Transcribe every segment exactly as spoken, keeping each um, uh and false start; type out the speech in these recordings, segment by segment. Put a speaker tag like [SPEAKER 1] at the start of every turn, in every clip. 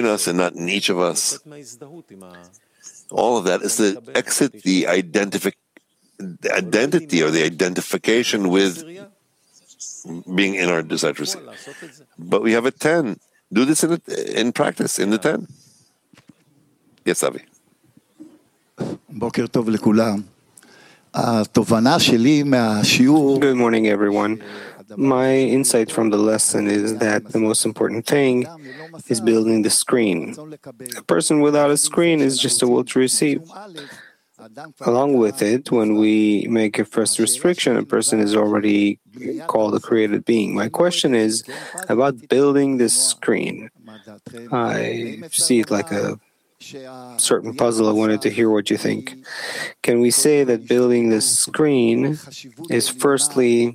[SPEAKER 1] between us and not in each of us. All of that is to exit the identific the identity or the identification with being in our desire to receive. But we have a ten. Do this in, a, in practice, in the ten. Yes, Avi.
[SPEAKER 2] Good morning, everyone. My insight from the lesson is that the most important thing is building the screen. A person without a screen is just a will to receive. Along with it, when we make a first restriction, a person is already called a created being. My question is about building this screen. I see it like a certain puzzle. I wanted to hear what you think. Can we say that building this screen is firstly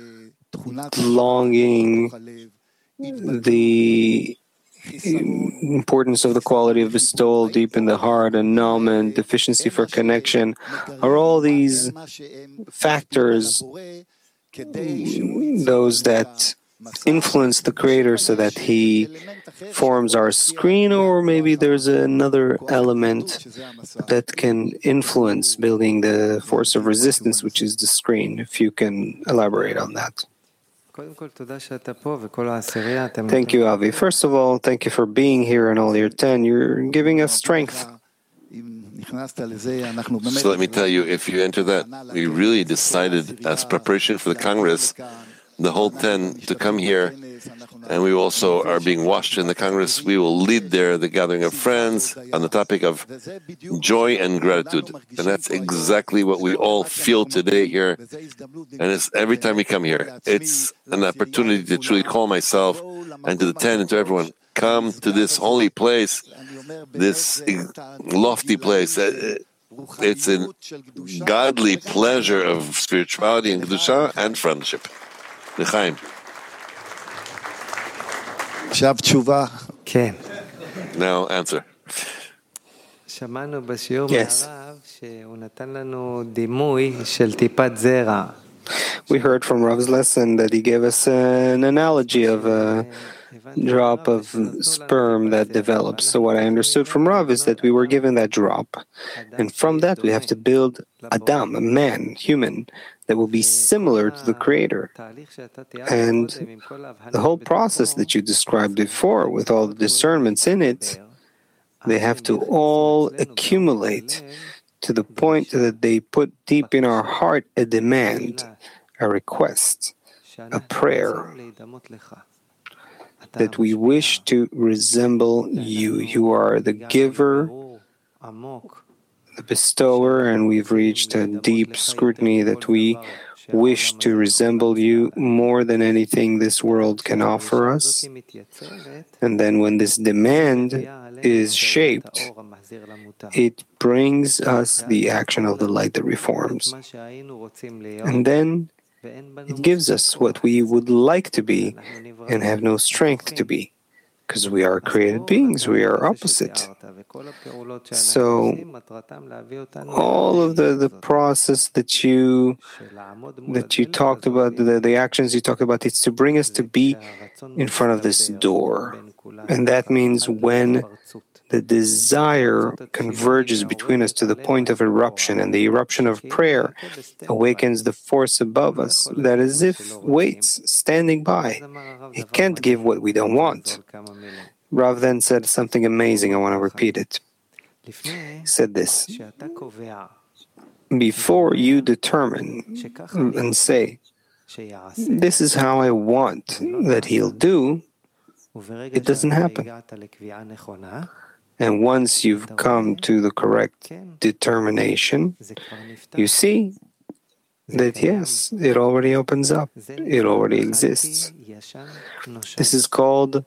[SPEAKER 2] longing the importance of the quality of bestowal deep in the heart, annulment, deficiency for connection? Are all these factors those that influence the Creator so that He forms our screen, or maybe there's another element that can influence building the force of resistance, which is the screen? If you can elaborate on that. Thank you, Avi. First of all, thank you for being here and all your ten. You're giving us strength.
[SPEAKER 1] So let me tell you, if you enter that, we really decided as preparation for the Congress, the whole ten, to come here, and we also are being watched in the Congress. We will lead there the gathering of friends on the topic of joy and gratitude. And that's exactly what we all feel today here. And it's every time we come here, it's an opportunity to truly call myself and to the ten and to everyone, come to this holy place, this lofty place. It's a godly pleasure of spirituality and kedusha and friendship. L'chaim. Now answer.
[SPEAKER 2] Yes. We heard from Rav's lesson that he gave us an analogy of a drop of sperm that develops. So what I understood from Rav is that we were given that drop. And from that we have to build Adam, a man, human, that will be similar to the Creator. And the whole process that you described before, with all the discernments in it, they have to all accumulate to the point that they put deep in our heart a demand, a request, a prayer, that we wish to resemble you. You are the giver, the bestower, and we've reached a deep scrutiny that we wish to resemble you more than anything this world can offer us. And then when this demand is shaped, it brings us the action of the light that reforms. And then it gives us what we would like to be and have no strength to be, because we are created beings, we are opposite. So all of the, the process that you that you talked about, the, the actions you talked about, it's to bring us to be in front of this door. And that means when the desire converges between us to the point of eruption, and the eruption of prayer awakens the force above us that as if waits, standing by. It can't give what we don't want. Rav then said something amazing. I want to repeat it. He said this: before you determine and say, this is how I want that he'll do, it doesn't happen. And once you've come to the correct determination, you see that yes, it already opens up. It already exists. This is called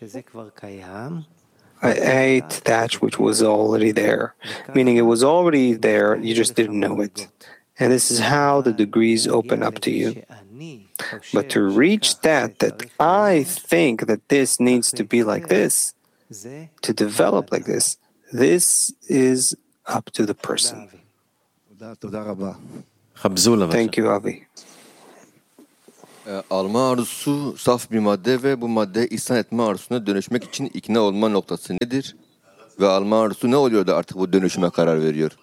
[SPEAKER 2] I ate that which was already there, meaning it was already there, you just didn't know it. And this is how the degrees open up to you. But to reach that, that I think that this needs to be like this, to develop like this, this is up to the person. Thank you, Avi.
[SPEAKER 3] Alma arzusu saf bir madde ve bu maddeye ihsan etme arzusuna dönüşmek için ikna olma noktası nedir? Ve alma arzusu ne oluyor da artık bu dönüşüme karar veriyor?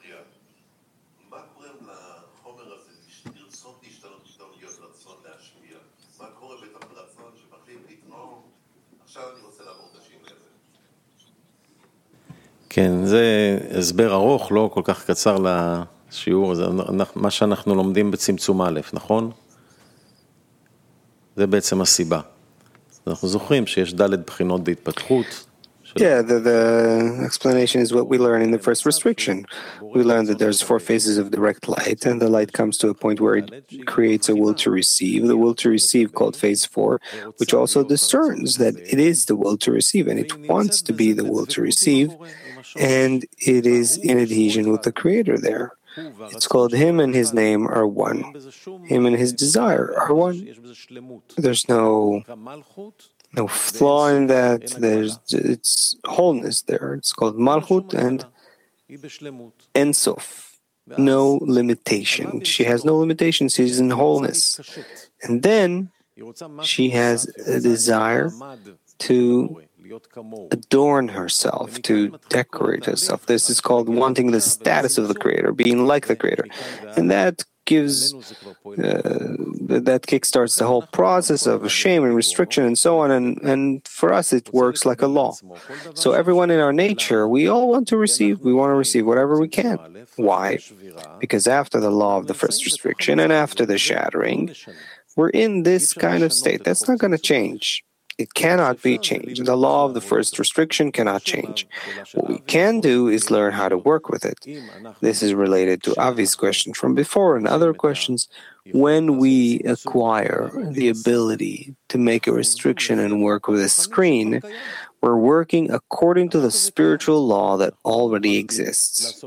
[SPEAKER 4] כן, זה הסבר ארוך, לא כל כך קצר לשיעור הזה, מה שאנחנו לומדים בצמצום א', נכון? זה בעצם הסיבה. אנחנו זוכרים שיש ד' בחינות בהתפתחות.
[SPEAKER 2] Yeah, the, the explanation is what we learn in the first restriction. We learn that there's four phases of direct light, and the light comes to a point where it creates a will to receive. The will to receive called phase four, which also discerns that it is the will to receive, and it wants to be the will to receive, and it is in adhesion with the Creator there. It's called Him and His name are one. Him and His desire are one. There's no no flaw in that. There's it's wholeness there. It's called Malchut and Ein Sof. No limitation. She has no limitation. She's in wholeness. And then she has a desire to adorn herself, to decorate herself. This is called wanting the status of the Creator, being like the Creator. And that gives, uh, that kickstarts the whole process of shame and restriction and so on. And, and for us, it works like a law. So everyone in our nature, we all want to receive, we want to receive whatever we can. Why? Because after the law of the first restriction and after the shattering, we're in this kind of state. That's not going to change. It cannot be changed. The law of the first restriction cannot change. What we can do is learn how to work with it. This is related to Avi's question from before and other questions. When we acquire the ability to make a restriction and work with a screen, we're working according to the spiritual law that already exists.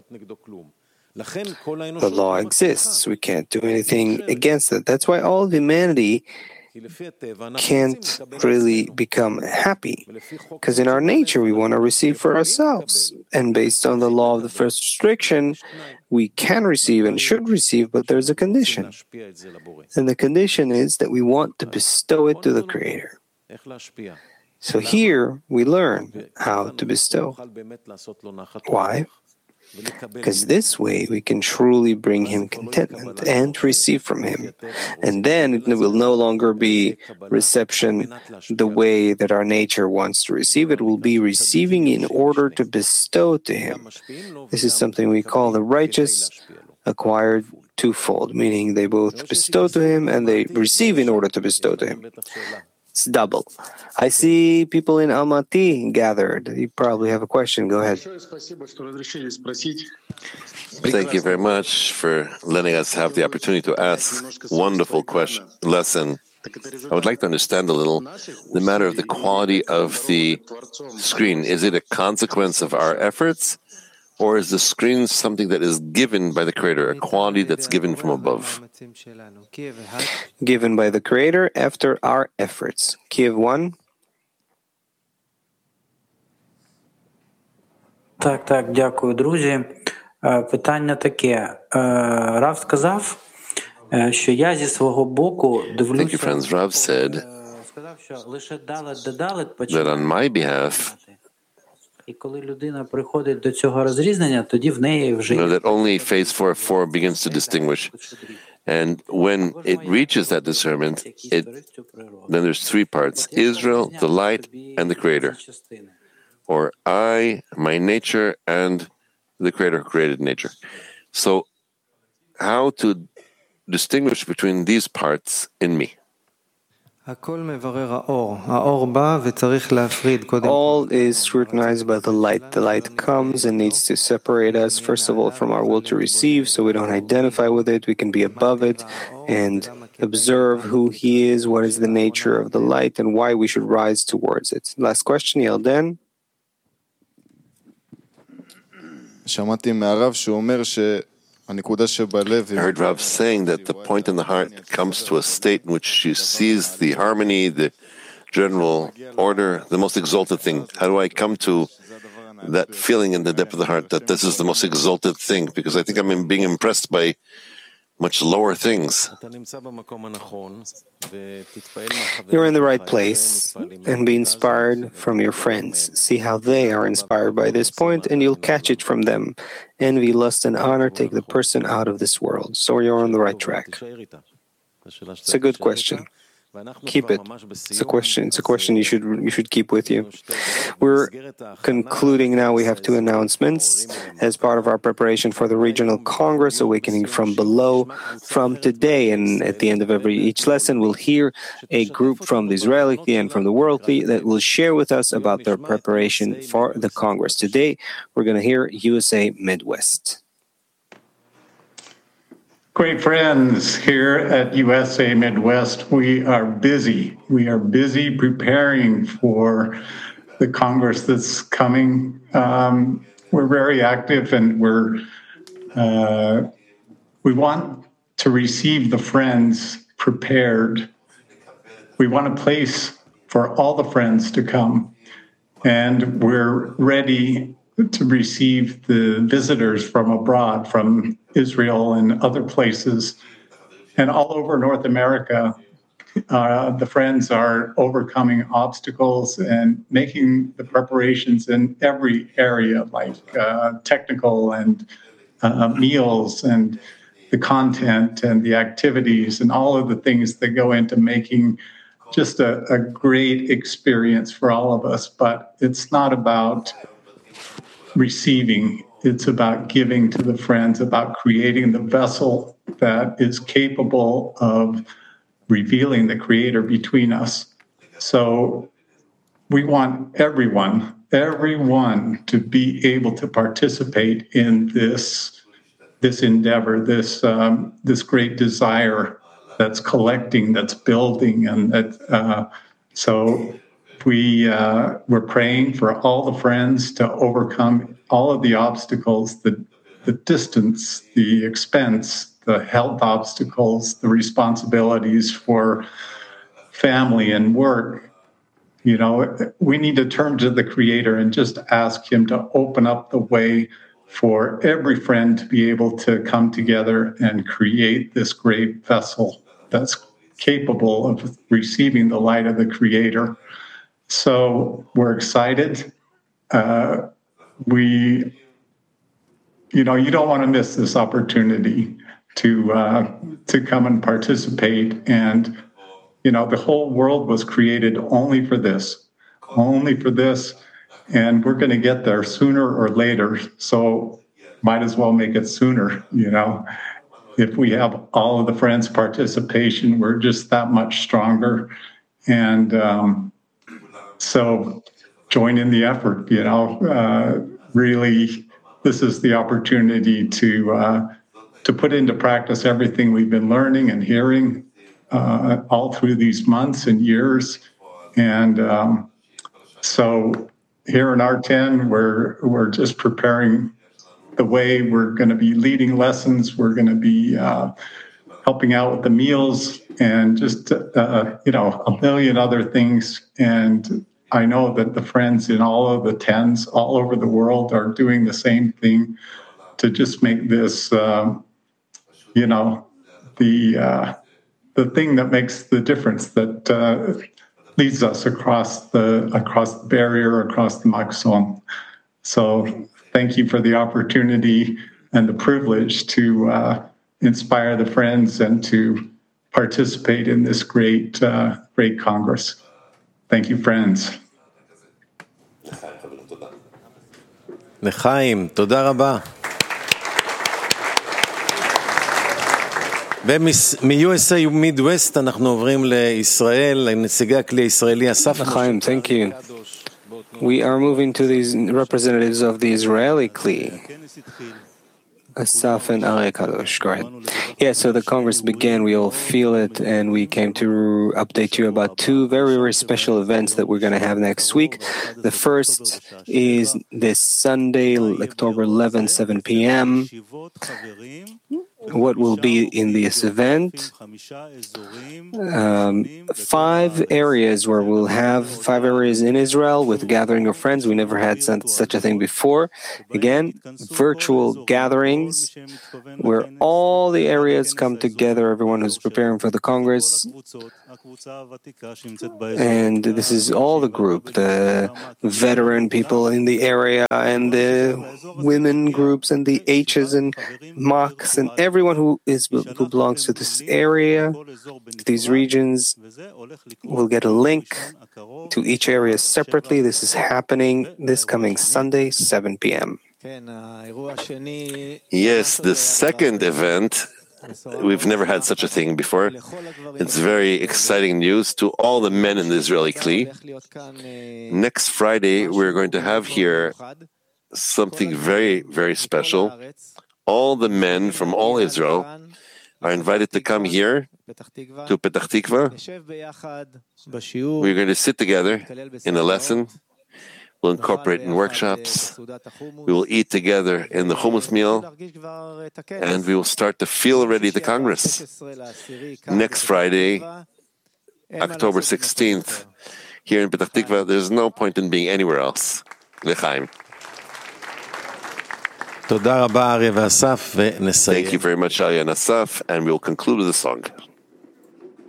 [SPEAKER 2] The law exists. We can't do anything against it. That's why all of humanity can't really become happy, because in our nature we want to receive for ourselves, and based on the law of the first restriction we can receive and should receive, but there's a condition, and the condition is that we want to bestow it to the Creator. So here we learn how to bestow. Why? Because this way we can truly bring Him contentment and receive from Him. And then it will no longer be reception the way that our nature wants to receive. It will be receiving in order to bestow to Him. This is something we call the righteous acquired twofold, meaning they both bestow to Him and they receive in order to bestow to Him. It's double. I see people in Almaty gathered. You probably have a question. Go ahead.
[SPEAKER 1] Thank you very much for letting us have the opportunity to ask wonderful question lesson. I would like to understand a little the matter of the quality of the screen. Is it a consequence of our efforts, or is the screen something that is given by the Creator, a quality that's given from above?
[SPEAKER 2] Given by the Creator after our efforts. Kiev one.
[SPEAKER 5] Так, так, дякую, друзі. Питання таке. Рав сказав, що я зі свого боку дивлюся.
[SPEAKER 1] Thank you, friends. Rav said that on my behalf,
[SPEAKER 5] І коли людина приходить до цього розрізнення, тоді в неї вже
[SPEAKER 1] you know, that only phase four four begins to distinguish. And when it reaches that discernment, it, then there's three parts: Israel, the light, and the Creator. Or I, my nature, and the Creator who created nature. So how to distinguish between these parts in me?
[SPEAKER 2] All is scrutinized by the light. The light comes and needs to separate us, first of all, from our will to receive, so we don't identify with it. We can be above it and observe who He is, what is the nature of the light, and why we should rise towards it. Last question, Yelden.
[SPEAKER 1] I heard Rav saying that the point in the heart comes to a state in which she sees the harmony, the general order, the most exalted thing. How do I come to that feeling in the depth of the heart that this is the most exalted thing? Because I think I'm being impressed by much lower things.
[SPEAKER 2] You're in the right place, and be inspired from your friends. See how they are inspired by this point, and you'll catch it from them. Envy, lust, and honor take the person out of this world. So you're on the right track. It's a good question. Keep it. It's a question. It's a question you should you should keep with you. We're concluding now. We have two announcements as part of our preparation for the regional Congress, Awakening from Below. From today, and at the end of every each lesson, we'll hear a group from the Israeli and from the worldly that will share with us about their preparation for the Congress. Today, we're going to hear U S A Midwest.
[SPEAKER 6] Great friends here at U S A Midwest, we are busy. We are busy preparing for the Congress that's coming. Um, we're very active, and we're uh, we want to receive the friends prepared. We want a place for all the friends to come, and we're ready to receive the visitors from abroad, from Israel and other places. And all over North America, uh, the friends are overcoming obstacles and making the preparations in every area, like uh, technical and uh, meals and the content and the activities and all of the things that go into making just a, a great experience for all of us. But it's not about receiving. It's about giving to the friends, about creating the vessel that is capable of revealing the Creator between us. So we want everyone, everyone to be able to participate in this, this endeavor, this um, this great desire that's collecting, that's building, and that. Uh, so. We, uh, we're praying for all the friends to overcome all of the obstacles, the, the distance, the expense, the health obstacles, the responsibilities for family and work. You know, we need to turn to the Creator and just ask Him to open up the way for every friend to be able to come together and create this great vessel that's capable of receiving the light of the Creator. So we're excited. Uh, we, you know, you don't want to miss this opportunity to uh, to come and participate. And, you know, the whole world was created only for this, only for this. And we're going to get there sooner or later. So might as well make it sooner, you know. If we have all of the friends' participation, we're just that much stronger. And, um, So join in the effort, you know, uh, really, this is the opportunity to uh, to put into practice everything we've been learning and hearing uh, all through these months and years. And um, so here in R ten, we're, we're just preparing the way. We're going to be leading lessons. We're going to be uh, helping out with the meals and just, uh, you know, a million other things. And I know that the friends in all of the tens all over the world are doing the same thing to just make this, um, you know, the uh, the thing that makes the difference, that uh, leads us across the across the barrier, across the Maxon. So thank you for the opportunity and the privilege to uh, inspire the friends and to participate in this great, uh, great Congress. Thank you, friends.
[SPEAKER 4] לחיים, תודה רבה. ומ-U S A Midwest אנחנו עוברים לישראל, לנציגי הכלי הישראלי אסף.
[SPEAKER 2] לחיים, thank you. We are moving to these representatives of the Israeli Kli. Asaf and Ari Kadosh, go ahead. Yeah, so the Congress began, we all feel it, and we came to update you about two very, very special events that we're going to have next week. The first is this Sunday, October eleventh, seven p.m. what will be in this event. Um, five areas where we'll have five areas in Israel with gathering of friends. We never had such a thing before. Again, virtual gatherings where all the areas come together, everyone who's preparing for the Congress. And this is all the group, the veteran people in the area and the women groups and the H's and Machs and everyone who is who belongs to this area, to these regions, will get a link to each area separately. This is happening this coming Sunday, seven p.m.
[SPEAKER 1] Yes, the second event, we've never had such a thing before. It's very exciting news to all the men in the Israeli Kli. Next Friday, we're going to have here something very, very special. All the men from all Israel are invited to come here to Petach Tikva. We're going to sit together in a lesson. We'll incorporate in workshops. We will eat together in the hummus meal. And we will start to feel already the Congress. Next Friday, October sixteenth, here in Petach Tikva, there's no point in being anywhere else. L'chaim. Thank you very much, Aryeh and Asaf, and we will conclude with a song.